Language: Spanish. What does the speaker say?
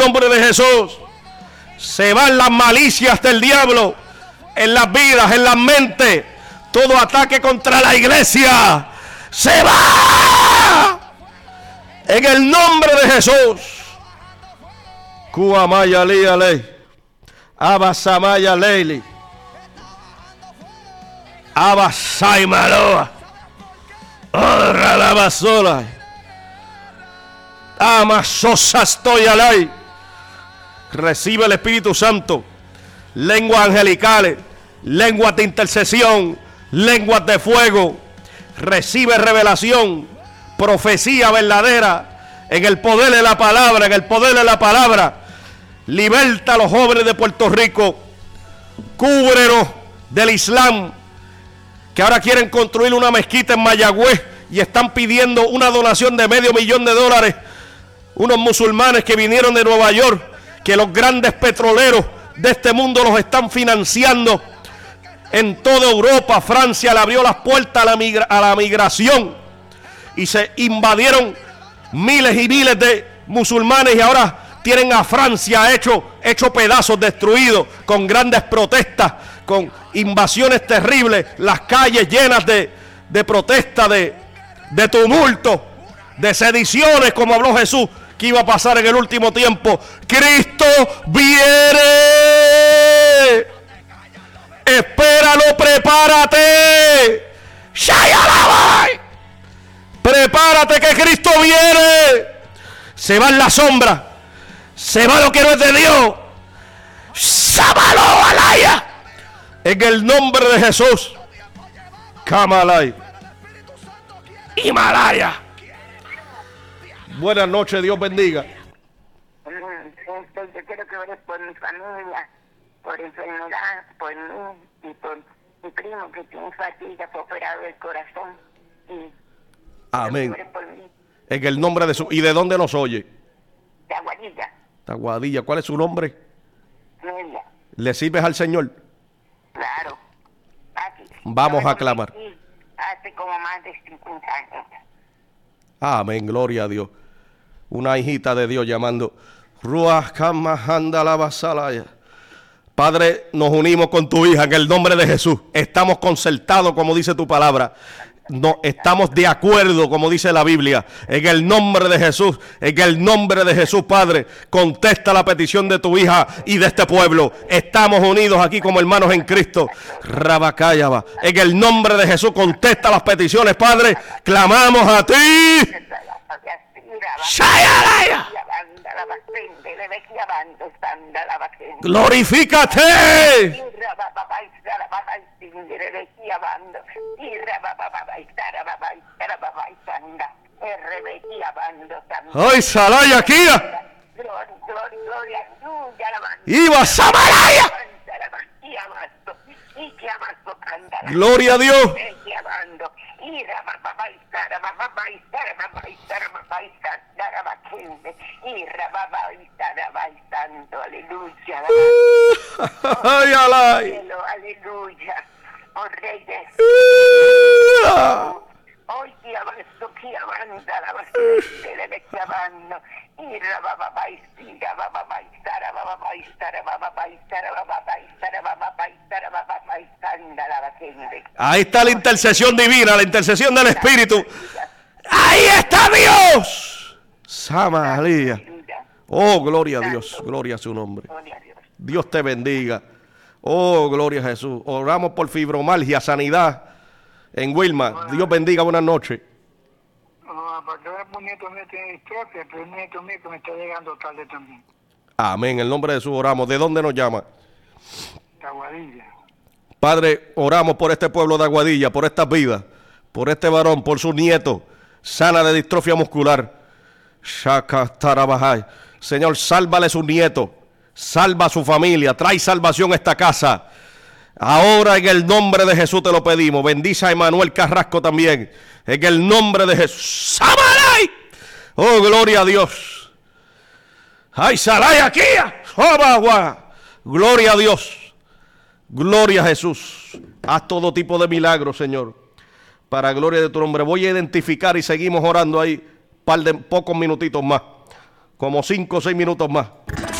nombre de Jesús. Se van las malicias del diablo en las vidas, en las mentes. Todo ataque contra la iglesia se va en el nombre de Jesús. Kuamaya Liale, Abasamaya Leili, Abasai Maloa, Ora la Basola, Amasosas Toyalai. Recibe el Espíritu Santo, lenguas angelicales, lenguas de intercesión, lenguas de fuego. Recibe revelación, profecía verdadera, en el poder de la palabra, en el poder de la palabra. Liberta a los jóvenes de Puerto Rico, cúbrenos del Islam, que ahora quieren construir una mezquita en Mayagüez y están pidiendo una donación de $500,000. Unos musulmanes que vinieron de Nueva York, que los grandes petroleros de este mundo los están financiando. En toda Europa, Francia le abrió las puertas a la migración y se invadieron miles y miles de musulmanes, y ahora tienen a Francia hecho pedazos, destruidos, con grandes protestas, con invasiones terribles, las calles llenas de protesta, de tumulto, de sediciones, como habló Jesús que iba a pasar en el último tiempo. Cristo viene. Espéralo, prepárate. Prepárate que Cristo viene. Se va en la sombra, se va lo que no es de Dios. Sábalo, alaya. En el nombre de Jesús. Kamalai. Himalaya. Buenas noches, Dios bendiga. Yo quiero que ores por mi familia, por enfermedad, por mí y por mi primo que tiene fatiga, fue operado del corazón. Amén. En el nombre de Jesús. ¿Y de dónde nos oye? De Aguadilla. De Aguadilla. ¿Cuál es su nombre? Nelia. ¿Le sirves al Señor? Claro. Vamos a clamar. Hace como más de 50 años. Amén, gloria a Dios. Una hijita de Dios llamando. Ruach Kamahanda la Basalaya. Padre, nos unimos con tu hija en el nombre de Jesús. Estamos concertados, como dice tu palabra. No, estamos de acuerdo, como dice la Biblia. En el nombre de Jesús, en el nombre de Jesús, Padre, contesta la petición de tu hija y de este pueblo. Estamos unidos aquí como hermanos en Cristo. Rabacayaba. En el nombre de Jesús, contesta las peticiones, Padre. Clamamos a ti. Glorifícate. ¡Ay, Salaya, Kia! ¡Iba Samaraya! ¡Gloria a Dios! Aleluya. ¡Ay, alay! Aleluya. Oh, Rey de hoy te abrazo, que amanda la bastante de que amando. Y ahí está la intercesión divina, la intercesión del Espíritu. Ahí está Dios. Samaria. Oh, gloria a Dios, gloria a su nombre. Dios te bendiga. Oh, gloria a Jesús. Oramos por fibromialgia, sanidad en Wilma. Dios bendiga, buenas noches. Porque un nieto mío tiene distrofia, pero un nieto mío que me está llegando tarde también. Amén, en el nombre de Jesús oramos. ¿De dónde nos llama? De Aguadilla. Padre, oramos por este pueblo de Aguadilla, por estas vidas, por este varón, por su nieto, sana de distrofia muscular. Shaka Tarabajay. Señor, sálvale a su nieto, salva a su familia, trae salvación a esta casa. Ahora en el nombre de Jesús te lo pedimos. Bendice a Emanuel Carrasco también. En el nombre de Jesús. ¡Samalay! Oh, gloria a Dios. ¡Ay, Salay aquí! Gloria a Dios. Gloria a Jesús. Haz todo tipo de milagros, Señor. Para gloria de tu nombre. Voy a identificar y seguimos orando ahí pocos minutitos más. Como 5 o 6 minutos más.